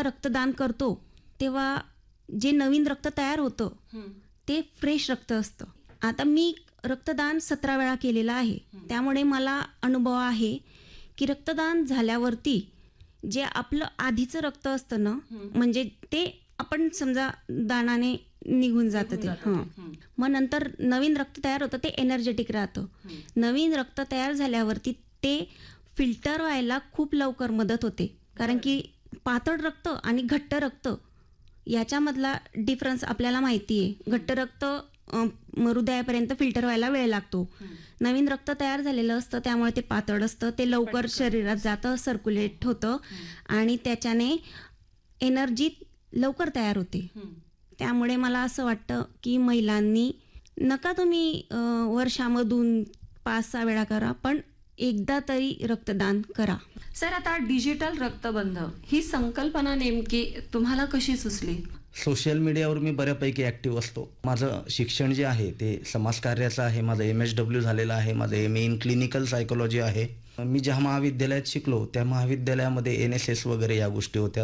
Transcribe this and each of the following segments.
जेव्हा रक्तदान करतो तेव्हा जे नवीन रक्त तयार होतं ते फ्रेश रक्त असतं. आता मी रक्तदान 17 वेळा केलेलं आहे, त्यामुळे मला अनुभव आहे की रक्तदान झाल्यावरती जे आपलं आधीचं रक्त असतं ना, म्हणजे ते आपण समजा दानाने निघून जातं ते. मग नंतर नवीन रक्त तयार होतं ते एनर्जेटिक राहतं. नवीन रक्त तयार झाल्यावरती ते फिल्टर व्हायला खूप लवकर मदत होते, कारण की पातळ रक्त आणि घट्ट रक्त याच्यामधला डिफरन्स आपल्याला माहिती आहे. घट्ट रक्त हृदयापर्यंत फिल्टर व्हायला वेळ लागतो. नवीन रक्त तयार झालेलं असतं त्यामुळे ते पातळ असतं, ते लवकर शरीरात जातं, सर्क्युलेट होतं आणि त्याच्याने एनर्जी लवकर तयार होते. त्यामुळे मला असं वाटतं की महिलांनी नका तुम्ही वर्षामधून 5-6 वेळा करा, पण एकदा तरी रक्तदान करा. सर, आता डिजिटल रक्तबंध ही संकल्पना नेमकी तुम्हाला कशी सुचली? सोशल मीडियावर मी बऱ्यापैकी ॲक्टिव्ह असतो. माझं शिक्षण जे आहे ते समाजकार्याचं आहे. माझं MSW झालेलं आहे. माझं MA इन क्लिनिकल सायकोलॉजी आहे. मी ज्या महाविद्यालयात शिकलो त्या महाविद्यालयामध्ये NSS वगैरे या गोष्टी होत्या.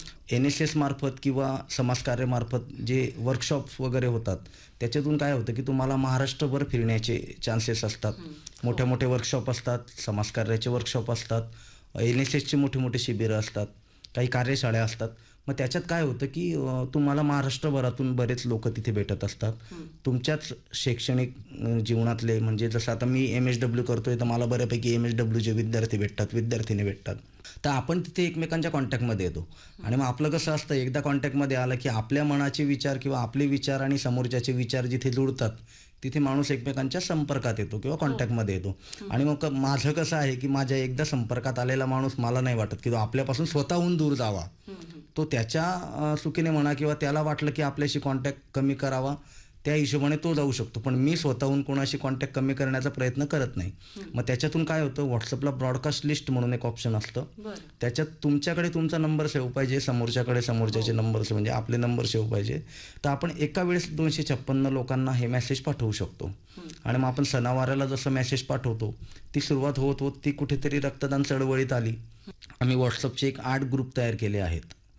NSS मार्फत किंवा समाजकार्यामार्फत जे वर्कशॉप्स वगैरे होतात त्याच्यातून काय होतं की तुम्हाला महाराष्ट्रभर फिरण्याचे चान्सेस असतात. मोठे मोठे वर्कशॉप असतात, समाजकार्याचे वर्कशॉप असतात, NSSचे मोठे मोठे शिबिरं असतात, काही कार्यशाळा असतात. मग त्याच्यात काय होतं की तुम्हाला महाराष्ट्रभरातून बरेच लोक तिथे भेटत असतात. तुमच्याच शैक्षणिक जीवनातले, म्हणजे जसं आता मी MSW करतोय तर मला बऱ्यापैकी MSWचे विद्यार्थी भेटतात, विद्यार्थिनी भेटतात. तर आपण तिथे एकमेकांच्या कॉन्टॅक्टमध्ये येतो आणि मग आपलं कसं असतं, एकदा कॉन्टॅक्टमध्ये आलं की आपल्या मनाचे विचार किंवा आपले विचार आणि समोरच्याचे विचार जिथे जुळतात तिथे माणूस एकमेकांच्या संपर्कात येतो किंवा कॉन्टॅक्टमध्ये येतो. आणि मग माझं कसं आहे की माझ्या एकदा संपर्कात आलेला माणूस मला नाही वाटत की तो आपल्यापासून स्वतःहून दूर जावा. तो त्याच्या चुकीने म्हणा किंवा त्याला वाटलं की आपल्याशी कॉन्टॅक्ट कमी करावा त्या हिशोबाने तो जाऊ शकतो, पण मी स्वतःहून कोणाशी कॉन्टॅक्ट कमी करण्याचा प्रयत्न करत नाही. मग त्याच्यातून काय होतं, व्हॉट्सअपला ब्रॉडकास्ट लिस्ट म्हणून एक ऑप्शन असतं. त्याच्यात तुमच्याकडे तुमचा नंबर सेव्ह पाहिजे, समोरच्याकडे समोरच्याचे नंबर म्हणजे आपले नंबर सेव्ह पाहिजे. तर आपण एका वेळेस 256 लोकांना हे मेसेज पाठवू शकतो. आणि मग आपण सणावाराला जसं मेसेज पाठवतो ती सुरुवात होत होत ती कुठेतरी रक्तदान चळवळीत आली. आम्ही व्हॉट्सअपचे एक 8 ग्रुप तयार केले आहेत.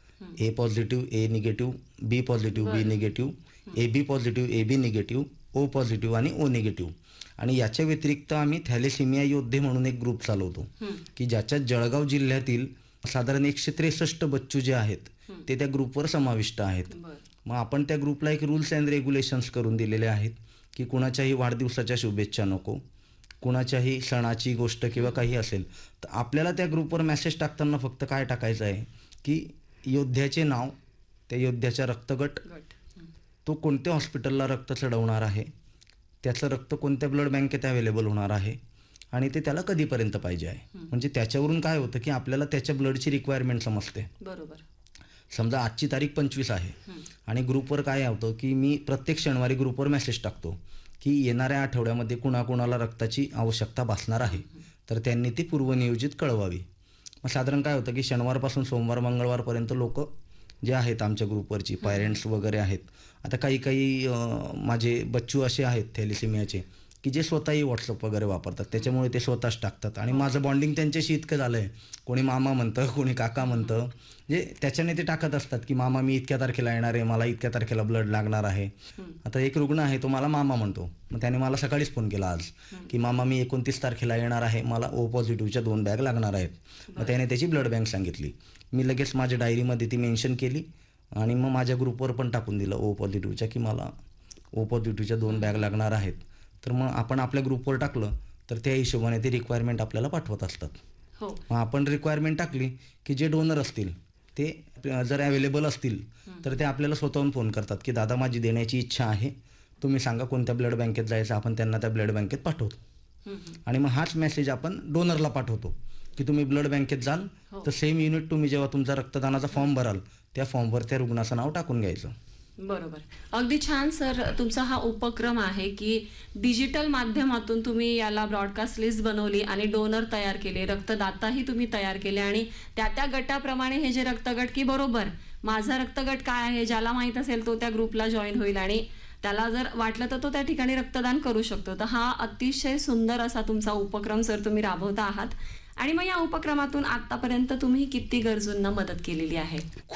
A positive, A negative, B positive, B negative, AB positive, AB negative, O positive आणि O निगेटिव्ह. आणि याच्या व्यतिरिक्त आम्ही थॅलेसिमिया योद्धे म्हणून एक ग्रुप चालवतो की ज्याच्यात जळगाव जिल्ह्यातील साधारण 163 बच्चू जे आहेत ते त्या ग्रुपवर समाविष्ट आहेत. मग आपण त्या ग्रुपला एक रूल्स अँड रेग्युलेशन्स करून दिलेले आहेत की कुणाच्याही वाढदिवसाच्या शुभेच्छा नको, कुणाच्याही सणाची गोष्ट किंवा काही असेल तर आपल्याला त्या ग्रुपवर मेसेज टाकताना फक्त काय टाकायचं आहे की योद्ध्याचे नाव, त्या योद्ध्याचा रक्तगट, तो कोणत्या हॉस्पिटलला रक्त चढवणार आहे, त्याचं रक्त कोणत्या ब्लड बँकेत अवेलेबल होणार आहे आणि ते त्याला कधीपर्यंत पाहिजे आहे. म्हणजे त्याच्यावरून काय होतं की आपल्याला त्याच्या ब्लडची रिक्वायरमेंट समजते. बरोबर. समजा आजची तारीख 25 आहे आणि ग्रुपवर काय होतं की मी प्रत्येक शनिवारी ग्रुपवर मेसेज टाकतो की येणाऱ्या आठवड्यामध्ये कुणाकुणाला रक्ताची आवश्यकता भासणार आहे तर त्यांनी ती पूर्वनियोजित कळवावी. मग साधारण काय होतं की शनिवारपासून सोमवार मंगळवारपर्यंत लोक जे आहेत आमच्या ग्रुपवरची पॅरेंट्स वगैरे आहेत. आता काही माझे बच्चू असे आहेत थॅलेसिमियाचे की जे स्वतःही व्हॉट्सअप वगैरे वापरतात, त्याच्यामुळे ते स्वतःच टाकतात आणि माझं बॉन्डिंग त्यांच्याशी इतकं झालं आहे, कोणी मामा म्हणतं, कोणी काका म्हणतं, म्हणजे त्याच्याने ते टाकत असतात की मामा मी इतक्या तारखेला येणार आहे, मला इतक्या तारखेला ब्लड लागणार आहे. आता एक रुग्ण आहे तो मला मामा म्हणतो, मग त्याने मला सकाळीच फोन केला आज की मामा मी 29 तारखेला येणार आहे, मला O पॉझिटिव्हच्या 2 बॅग लागणार आहेत. मग त्याने त्याची ब्लड बँक सांगितली. मी लगेच माझ्या डायरीमध्ये ती मेन्शन केली आणि मग माझ्या ग्रुपवर पण टाकून दिलं O पॉझिटिव्हच्या की मला O पॉझिटिव्हच्या 2 बॅग लागणार आहेत. तर मग आपण आपल्या ग्रुपवर टाकलं तर त्या हिशोबाने ती रिक्वायरमेंट आपल्याला पाठवत असतात. मग आपण रिक्वायरमेंट टाकली की जे डोनर असतील ते जर अवेलेबल असतील तर ते आपल्याला स्वतःहून फोन करतात की दादा माझी देण्याची इच्छा आहे, तुम्ही सांगा कोणत्या ब्लड बँकेत जायचं, आपण त्यांना त्या ब्लड बँकेत पाठवतो. आणि मग हाच मेसेज आपण डोनरला पाठवतो की तुम्ही ब्लड बँकेत जाल तर सेम युनिट तुम्ही जेव्हा तुमचा रक्तदानाचा फॉर्म भराल त्या फॉर्मवर त्या रुग्णाचं नाव टाकून घ्यायचं. बरोबर. अगदी छान सर, तुमचा हा उपक्रम आहे की डिजिटल माध्यमातून तुम्ही याला ब्रॉडकास्ट लिस्ट बनवली आणि डोनर तयार केले, रक्तदाताही तुम्ही तयार केले आणि त्या गटाप्रमाणे हे जे रक्तगट की बरोबर माझा रक्तगट काय आहे ज्याला माहीत असेल तो त्या ग्रुपला जॉईन होईल आणि त्याला जर वाटलं तर तो त्या ठिकाणी रक्तदान करू शकतो. तर हा अतिशय सुंदर असा तुमचा उपक्रम सर तुम्ही राबवता आहात. आणि मग या उपक्रमातून आतापर्यंत तुम्ही किती गरजूंना मदत केलेली आहे?